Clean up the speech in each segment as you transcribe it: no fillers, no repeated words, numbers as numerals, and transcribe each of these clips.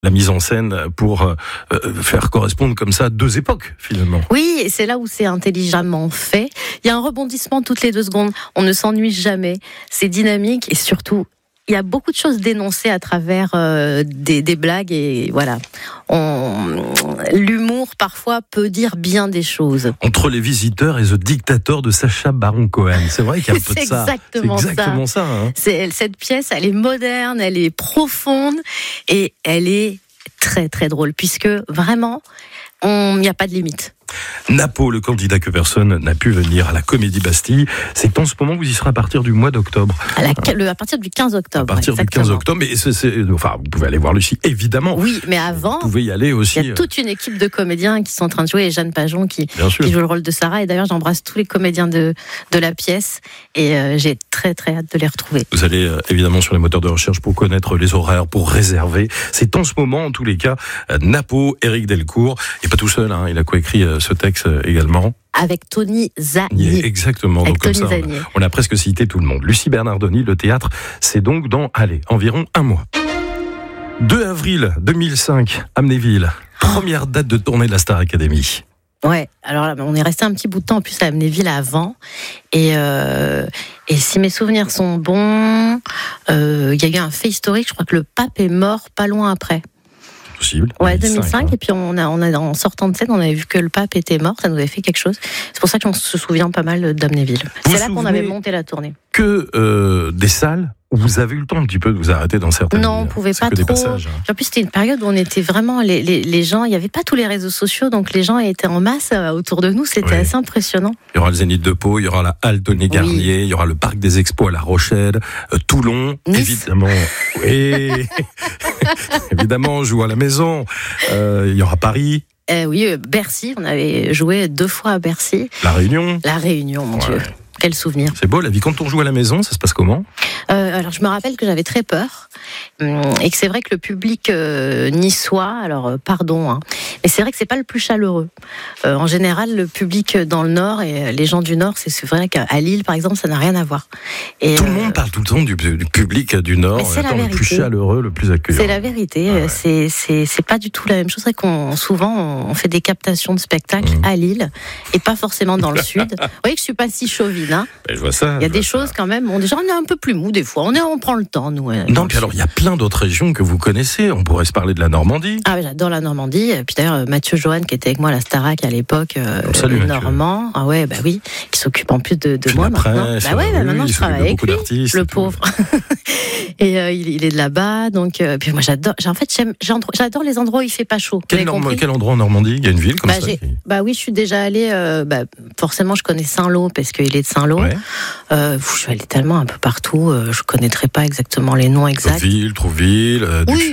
la mise en scène pour faire correspondre comme ça deux époques, finalement. Oui, et c'est là où c'est intelligemment fait. Il y a un rebondissement toutes les 2 secondes. On ne s'ennuie jamais. C'est dynamique et surtout, il y a beaucoup de choses dénoncées à travers des blagues et voilà. L'humour parfois peut dire bien des choses. Entre les visiteurs et The Dictator de Sacha Baron Cohen. C'est vrai qu'il y a un peu de ça. C'est exactement ça. Hein. Cette pièce, elle est moderne, elle est profonde et elle est très très drôle puisque vraiment, il n'y a pas de limite. Napo, le candidat que personne n'a pu venir à la Comédie Bastille, c'est en ce moment que vous y serez à partir du mois d'octobre. À partir du 15 octobre. À partir exactement. du 15 octobre, mais vous pouvez aller voir Lucie, évidemment. Oui, mais avant, vous pouvez y aller aussi. Il y a toute une équipe de comédiens qui sont en train de jouer, et Jeanne Pajon qui joue le rôle de Sarah. Et d'ailleurs, j'embrasse tous les comédiens de la pièce et j'ai très très hâte de les retrouver. Vous allez évidemment sur les moteurs de recherche pour connaître les horaires, pour réserver. C'est en ce moment, en tous les cas, Napo, Éric Delcourt, et pas tout seul, hein, il a coécrit ce texte également. Avec Tony Zanier. Exactement. Avec donc Tony comme ça, Zanier. on a presque cité tout le monde. Lucie Bernardoni, le théâtre, c'est donc dans, environ un mois. 2 avril 2005, Amnéville. Première date de tournée de la Star Academy. Ouais, alors là, on est resté un petit bout de temps en plus à Amnéville avant. Et si mes souvenirs sont bons, il y a eu un fait historique, je crois que le pape est mort pas loin après. Possible. Ouais, 2005. Et puis on a en sortant de scène, on avait vu que le pape était mort, ça nous avait fait quelque chose. C'est pour ça qu'on se souvient pas mal d'Amnéville. C'est là qu'on avait monté la tournée. Que des salles où vous avez eu le temps un petit peu de vous arrêter dans certaines. Non, on pouvait pas trop. Passages. En plus, c'était une période où on était vraiment les gens. Il n'y avait pas tous les réseaux sociaux, donc les gens étaient en masse autour de nous. C'était assez impressionnant. Il y aura le Zénith de Pau, il y aura la Halle Tony Garnier, il y aura le Parc des Expos à La Rochelle, Toulon, Nice. Évidemment. Oui, évidemment, on joue à la maison. Il y aura Paris. Oui, Bercy. On avait joué 2 fois à Bercy. La Réunion. La Réunion, mon Dieu. Quel souvenir. C'est beau la vie. Quand on joue à la maison, ça se passe comment ? Alors je me rappelle que j'avais très peur et que c'est vrai que le public niçois, alors pardon, hein, mais c'est vrai que c'est pas le plus chaleureux. En général, le public dans le Nord et les gens du Nord, c'est vrai qu'à Lille, par exemple, ça n'a rien à voir. Et tout le monde parle tout le temps du public du Nord, le plus chaleureux, le plus accueillant. C'est la vérité. C'est pas du tout la même chose. C'est qu'on souvent on fait des captations de spectacles à Lille et pas forcément dans le Sud. Vous voyez que je suis pas si chauvine. Hein. Je vois ça. Il y a des choses quand même. On est un peu plus mou des fois. On prend le temps, nous. Non, puis alors il y a plein d'autres régions que vous connaissez. On pourrait se parler de la Normandie. Ah, j'adore la Normandie. Puis d'ailleurs, Mathieu Johan, qui était avec moi à la Starac à l'époque, normand. Ah ouais, bah oui, qui s'occupe en plus de moi maintenant. Bah ouais, maintenant je travaille avec lui, le pauvre. Et il est de là-bas, donc puis moi j'adore. En fait, j'adore les endroits où il fait pas chaud. Quel endroit en Normandie ? Il y a une ville comme ça. Bah oui, je suis déjà allée. Forcément, je connais Saint-Lô parce qu'il est de Saint-Lô. Ouais. Je suis allée tellement un peu partout. Je connaîtrais pas exactement les noms exacts. Trouville,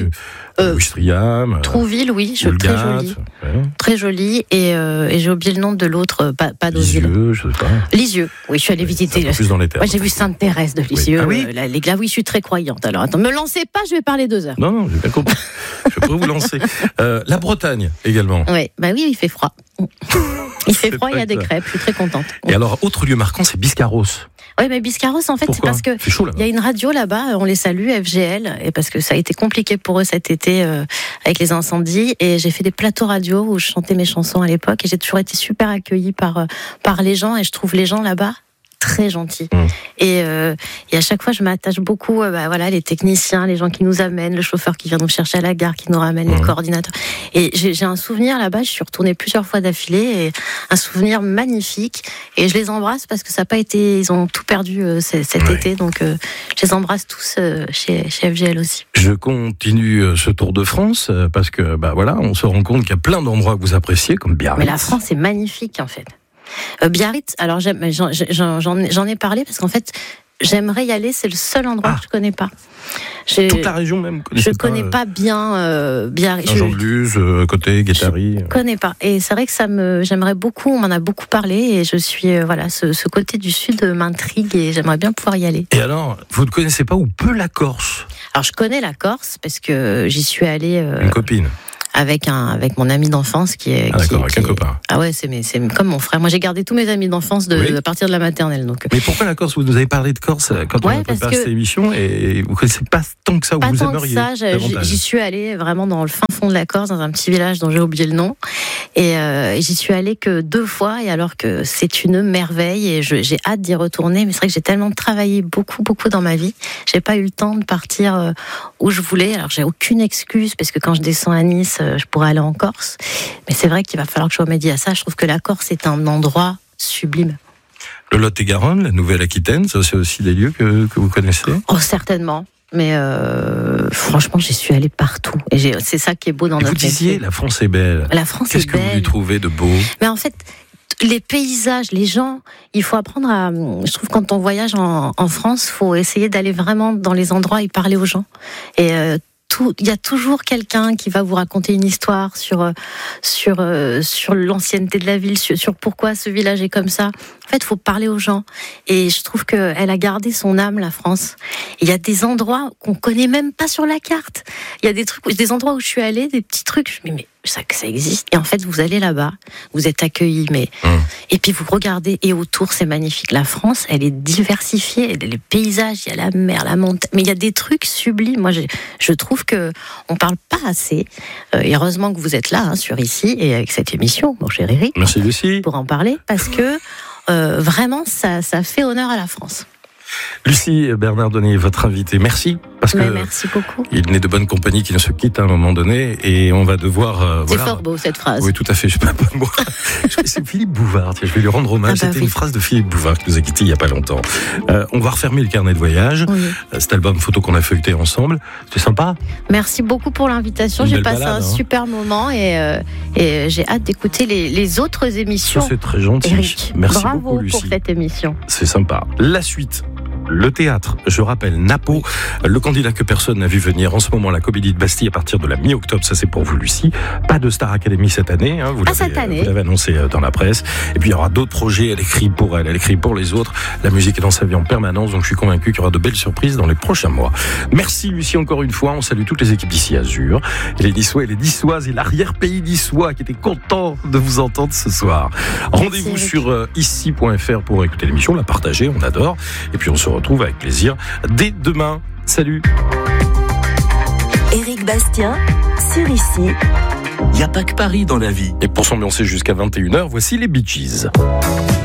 Ouistreham. Trouville, oui, très joli. Ouais. Très joli. Et j'ai oublié le nom de l'autre, pas d'Osile. Lisieux, je sais pas. Lisieux, oui, je suis allée visiter. Plus dans les terres. Ouais, j'ai vu Sainte-Thérèse de Lisieux. Oui. Les gars, oui, je suis très croyante. Alors, attends, me lancez pas, je vais parler 2 heures. Non, j'ai bien compris. Je peux vous lancer. La Bretagne, également. Oui, il fait froid. Il fait froid, il y a des crêpes, je suis très contente. Et alors, autre lieu marquant, c'est Biscarrosse. Oui, mais Biscarrosse, en fait, pourquoi ? c'est parce que c'est chaud, là-bas. Il y a une radio là-bas, on les salue, FGL, et parce que ça a été compliqué pour eux cet été avec les incendies, et j'ai fait des plateaux radio où je chantais mes chansons à l'époque, et j'ai toujours été super accueillie par les gens, et je trouve les gens là-bas très gentils. Et à chaque fois, je m'attache beaucoup, les techniciens, les gens qui nous amènent, le chauffeur qui vient nous chercher à la gare, qui nous ramène les coordinateurs. Et j'ai un souvenir là-bas, je suis retournée plusieurs fois d'affilée, et un souvenir magnifique. Et je les embrasse parce que ça n'a pas été, ils ont tout perdu cet été, donc je les embrasse tous chez FGL aussi. Je continue ce tour de France parce que on se rend compte qu'il y a plein d'endroits que vous appréciez, comme Biarritz. Mais la France est magnifique en fait. Biarritz, alors j'en ai parlé parce qu'en fait j'aimerais y aller, c'est le seul endroit que je connais pas. Toute la région même. Je connais pas bien Biarritz. Saint-Jean-de-Luz, côté Guétari. Je connais pas. Et c'est vrai que j'aimerais beaucoup. On m'en a beaucoup parlé et je suis ce côté du sud m'intrigue et j'aimerais bien pouvoir y aller. Et alors, vous ne connaissez pas ou peu la Corse ? Alors je connais la Corse parce que j'y suis allée. Une copine. avec mon ami d'enfance qui est. Ah d'accord, avec un copain. Ah ouais, c'est comme mon frère. Moi, j'ai gardé tous mes amis d'enfance à partir de la maternelle. Donc. Mais pourquoi la Corse? Vous nous avez parlé de Corse quand on a préparé cette émission et vous connaissez pas tant que ça où vous aimeriez. Pas tant que ça. J'y suis allée vraiment dans le fin fond de la Corse, dans un petit village dont j'ai oublié le nom. Et j'y suis allée que 2 fois, et alors que c'est une merveille et j'ai hâte d'y retourner. Mais c'est vrai que j'ai tellement travaillé beaucoup dans ma vie, j'ai pas eu le temps de partir où je voulais. Alors j'ai aucune excuse parce que quand je descends à Nice, je pourrais aller en Corse. Mais c'est vrai qu'il va falloir que je remédie à ça. Je trouve que la Corse est un endroit sublime. Le Lot-et-Garonne, la Nouvelle-Aquitaine, ça c'est aussi des lieux que vous connaissez? Oh, certainement. Mais franchement, j'y suis allée partout. Et c'est ça qui est beau dans notre métier. Vous disiez, la France est belle. La France est belle. Qu'est-ce que vous lui trouvez de beau? Mais en fait, les paysages, les gens, il faut apprendre à... Je trouve quand on voyage en France, il faut essayer d'aller vraiment dans les endroits et parler aux gens. Et il y a toujours quelqu'un qui va vous raconter une histoire sur l'ancienneté de la ville, sur pourquoi ce village est comme ça. En fait, il faut parler aux gens. Et je trouve qu'elle a gardé son âme, la France. Il y a des endroits qu'on connaît même pas sur la carte. Il y a des endroits où je suis allée, des petits trucs, je me dis, mais ça existe. Et en fait, vous allez là-bas, vous êtes accueillis, et puis vous regardez, et autour, c'est magnifique. La France, elle est diversifiée. Les paysages, il y a la mer, la montagne, mais il y a des trucs sublimes. Moi, je trouve que on parle pas assez. Et heureusement que vous êtes là, sur ici, et avec cette émission, mon cher Eric. Merci Lucie. Pour en parler, parce que vraiment, ça fait honneur à la France. Lucie Bernardoni est votre invitée. Merci. Parce que merci beaucoup. Il n'est de bonne compagnie qui ne se quitte à un moment donné et on va devoir... c'est fort beau cette phrase. Oui, tout à fait. Je sais pas moi. C'est Philippe Bouvard. Tiens, je vais lui rendre hommage. C'était une phrase de Philippe Bouvard qui nous a quittés il y a pas longtemps. On va refermer le carnet de voyage. Oui. Cet album photo qu'on a feuilleté ensemble. C'était sympa. Merci beaucoup pour l'invitation. J'ai passé un super moment et j'ai hâte d'écouter les autres émissions. Ça, c'est très gentil. Eric, merci bravo beaucoup, Lucie. Pour cette émission. C'est sympa. La suite. Le théâtre, je rappelle, Napo, le candidat que personne n'a vu venir en ce moment, la Comédie de Bastille à partir de la mi-octobre, ça c'est pour vous Lucie. Pas de Star Academy cette année, vous l'avez annoncé dans la presse. Et puis il y aura d'autres projets, elle écrit pour elle écrit pour les autres. La musique est dans sa vie en permanence, donc je suis convaincu qu'il y aura de belles surprises dans les prochains mois. Merci Lucie encore une fois, on salue toutes les équipes d'ici Azur, et les Niçois et les Niçoises et l'arrière-pays niçois qui étaient contents de vous entendre ce soir. Rendez-vous sur ici.fr pour écouter l'émission, la partager, on adore. Et puis on se retrouve avec plaisir dès demain. Salut. Éric Bastien, sur Ici. Il n'y a pas que Paris dans la vie. Et pour s'ambiancer jusqu'à 21h, voici les Bee Gees.